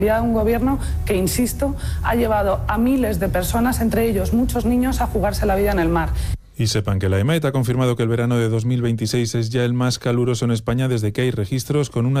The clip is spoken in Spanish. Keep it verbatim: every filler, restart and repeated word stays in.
Un gobierno que, insisto, ha llevado a miles de personas, entre ellos muchos niños, a jugarse la vida en el mar. Y sepan que la EMET ha confirmado que el verano de dos mil veintiséis es ya el más caluroso en España desde que hay registros, con una